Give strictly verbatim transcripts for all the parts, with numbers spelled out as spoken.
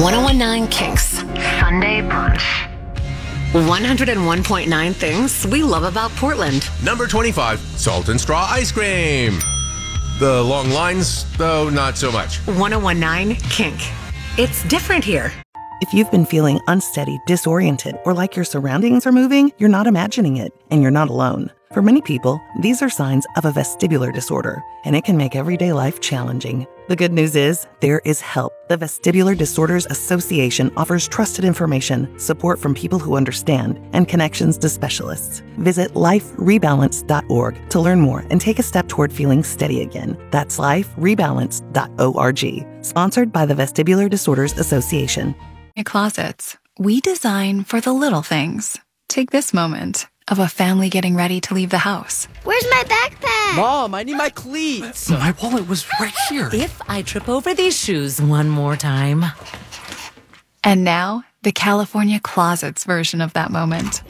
ten Kinks. Sunday Punch. one oh one point nine things we love about Portland. Number twenty-five, Salt and Straw Ice Cream. The long lines, though, not so much. ten nineteen Kink. It's different here. If you've been feeling unsteady, disoriented, or like your surroundings are moving, you're not imagining it, and you're not alone. For many people, these are signs of a vestibular disorder, and it can make everyday life challenging. The good news is, there is help. The Vestibular Disorders Association offers trusted information, support from people who understand, and connections to specialists. Visit life rebalance dot org to learn more and take a step toward feeling steady again. That's life rebalance dot org. Sponsored by the Vestibular Disorders Association. Closets. We design for the little things. Take this moment of a family getting ready to leave the house. Where's my backpack? Mom, I need my cleats. My wallet was right here. If I trip over these shoes one more time. And now, the California Closets version of that moment.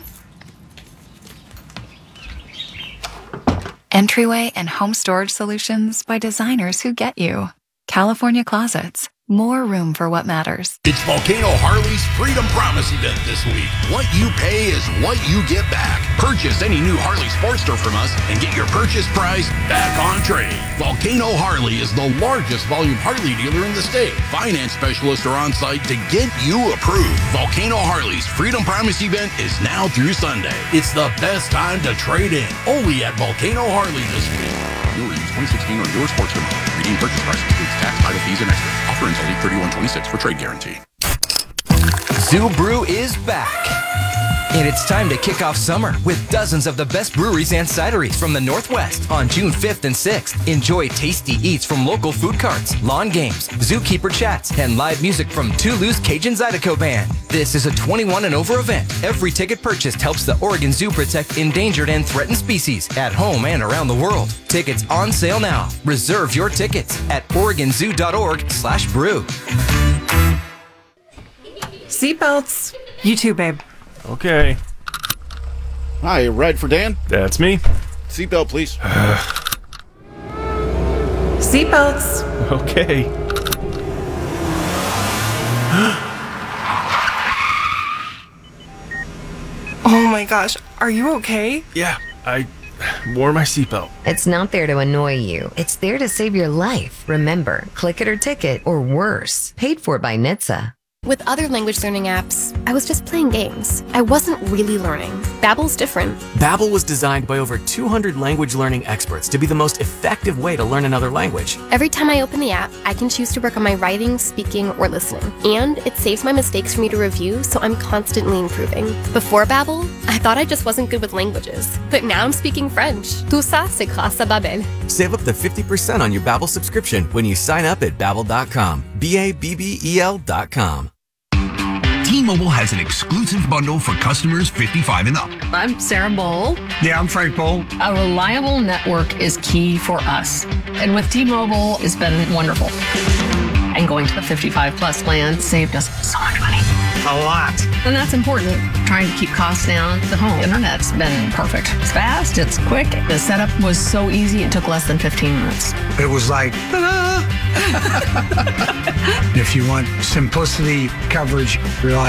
Entryway and home storage solutions by designers who get you. California Closets. More room for what matters. It's Volcano Harley's Freedom Promise event this week. What you pay is what you get back. Purchase any new Harley Sportster from us and get your purchase price back on trade. Volcano Harley is the largest volume Harley dealer in the state. Finance specialists are on site to get you approved. Volcano Harley's Freedom Promise event is now through Sunday. It's the best time to trade in. Only at Volcano Harley this week. Newer use twenty sixteen or newer Sportster model. Redeem purchase price includes tax, title fees, and extras. Offer until eight thirty-one twenty-six for trade guarantee. Zoo Brew is back. And it's time to kick off summer with dozens of the best breweries and cideries from the Northwest on June fifth and sixth. Enjoy tasty eats from local food carts, lawn games, zookeeper chats, and live music from Toulouse Cajun Zydeco Band. This is a twenty-one and over event. Every ticket purchased helps the Oregon Zoo protect endangered and threatened species at home and around the world. Tickets on sale now. Reserve your tickets at oregon zoo dot org slash brew. Seatbelts. You too, babe. Okay. Hi, ride for Dan? That's me. Seatbelt, please. Seatbelts. Okay. Oh my gosh, are you okay? Yeah, I wore my seatbelt. It's not there to annoy you. It's there to save your life. Remember, click it or ticket, or worse. Paid for by N H T S A. With other language learning apps, I was just playing games. I wasn't really learning. Babbel's different. Babbel was designed by over two hundred language learning experts to be the most effective way to learn another language. Every time I open the app, I can choose to work on my writing, speaking, or listening. And it saves my mistakes for me to review, so I'm constantly improving. Before Babbel, I thought I just wasn't good with languages. But now I'm speaking French. Tout ça, c'est grâce à Babbel. Save up to fifty percent on your Babbel subscription when you sign up at babbel dot com. B A B B E L dot com. T-Mobile has an exclusive bundle for customers fifty-five and up. I'm Sarah Bowl. Yeah, I'm Frank Bowl. A reliable network is key for us. And with T-Mobile, it's been wonderful. And going to the fifty-five plus plan saved us so much money. A lot. And that's important. Trying to keep costs down. The home internet's been perfect. It's fast, it's quick. The setup was so easy, it took less than fifteen minutes. It was like, ta-da! If you want simplicity, coverage, reliability,